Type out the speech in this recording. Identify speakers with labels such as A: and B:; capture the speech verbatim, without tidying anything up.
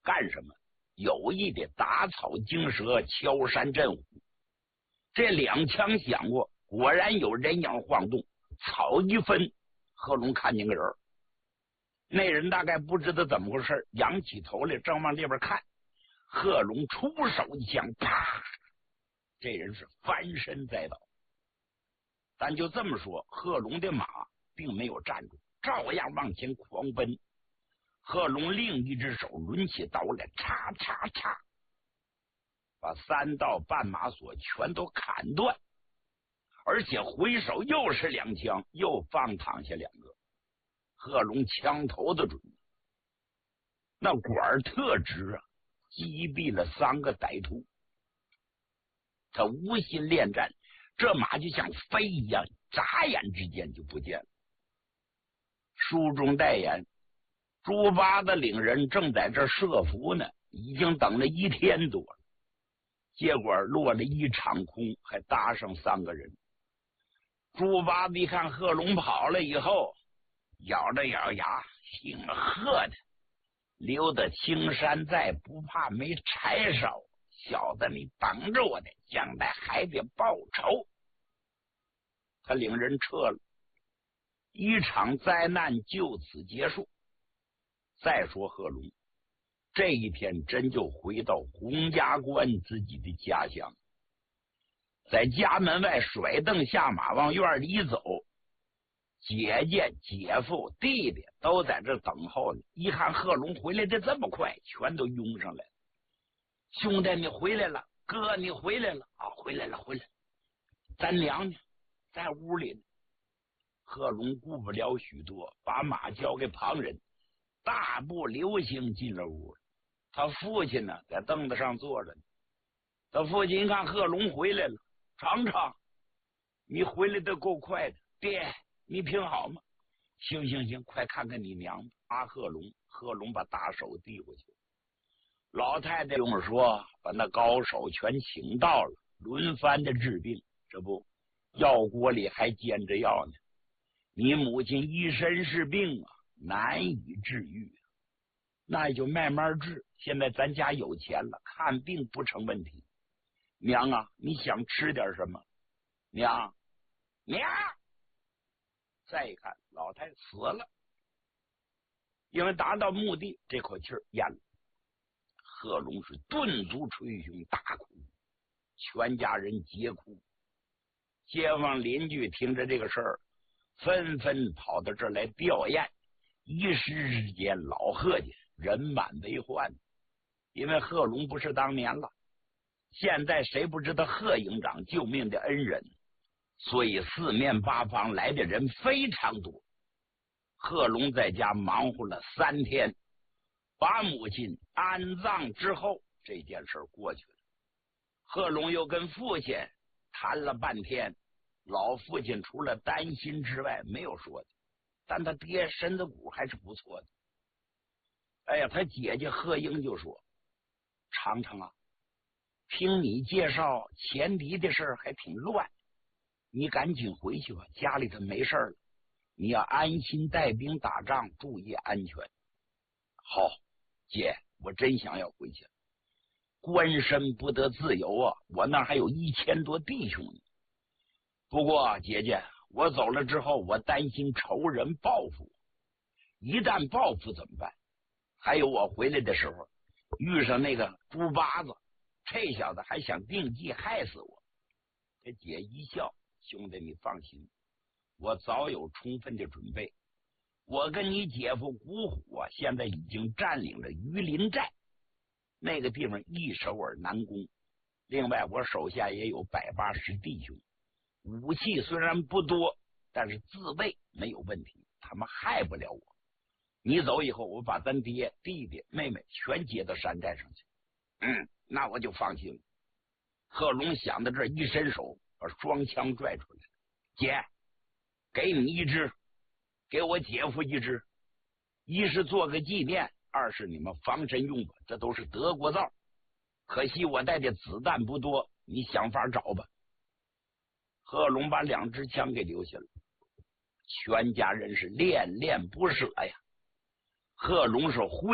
A: 干什么？有意的打草惊蛇，敲山震虎。这两枪响过，果然有人影晃动，草一分，贺龙看见个人，那人大概不知道怎么回事，仰起头来正往这边看。贺龙出手一枪，啪！这人是翻身栽倒。咱就这么说，贺龙的马并没有站住，照样往前狂奔。贺龙另一只手抡起刀来，叉叉叉，把三道绊马索全都砍断，而且回手又是两枪，又放躺下两个。贺龙枪头子准，那管特直啊，击毙了三个歹徒。他无心恋战，这马就像飞一样，眨眼之间就不见了。书中代言，猪八子领人正在这设伏呢，已经等了一天多了，结果落了一场空，还搭上三个人。猪八子一看贺龙跑了以后，咬着咬牙，姓贺的，留得青山在，不怕没柴烧。小子，你等着我的，将来还得报仇。他领人撤了，一场灾难就此结束。再说贺龙这一天真就回到洪家关自己的家乡，在家门外甩蹬下马往院里走，姐姐、姐夫、弟弟都在这等候呢。一看贺龙回来的这么快，全都拥上来了。兄弟，你回来了！哥，你回来了啊！回来了，回来了！咱娘呢？在屋里呢。贺龙顾不了许多，把马交给旁人，大步流星进了屋。他父亲呢，在凳子上坐着呢。他父亲一看贺龙回来了，尝尝，你回来的够快的，爹，你挺好吗？行行行，快看看你娘吧。阿贺龙，贺龙把大手递过去。老太太用说，把那高手全请到了，轮番的治病。这不，药锅里还煎着药呢。你母亲一身是病啊，难以治愈，那也就慢慢治。现在咱家有钱了，看病不成问题。娘啊，你想吃点什么？娘，娘！再一看，老太太死了，因为达到目的，这口气儿咽了。贺龙是顿足捶胸大哭，全家人皆哭。街坊邻居听着这个事儿，纷纷跑到这儿来吊唁。一时之间，老贺家人满为患，因为贺龙不是当年了，现在谁不知道贺营长救命的恩人，所以四面八方来的人非常多。贺龙在家忙活了三天，把母亲安葬之后，这件事过去了。贺龙又跟父亲谈了半天，老父亲除了担心之外没有说的，但他爹身子骨还是不错的。哎呀，他姐姐贺英就说：尝尝啊，听你介绍前敌的事还挺乱，你赶紧回去吧，家里头没事了，你要安心带兵打仗，注意安全。好，姐，我真想要回去。官身不得自由啊，我那还有一千多弟兄呢。不过姐姐，我走了之后，我担心仇人报复，一旦报复怎么办？还有我回来的时候遇上那个猪八子，这小子还想定计害死我。这姐一笑：兄弟，你放心，我早有充分的准备。我跟你姐夫古虎啊，现在已经占领了榆林寨，那个地方易守而难攻。另外，我手下也有百八十弟兄，武器虽然不多，但是自卫没有问题，他们害不了我。你走以后，我把咱爹、弟弟、妹妹全接到山寨上去。嗯，那我就放心了。贺龙想到这儿，一伸手把双枪拽出来，姐，给你一支，给我姐夫一支，一是做个纪念，二是你们防身用吧，这都是德国造。可惜我带的子弹不多，你想法找吧。贺龙把两支枪给留下了，全家人是恋恋不舍呀。贺龙是挥